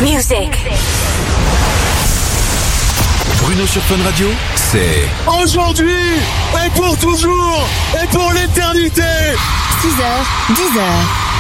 Music. Bruno sur Fun Radio, c'est aujourd'hui et pour toujours et pour l'éternité. 6h, 10h.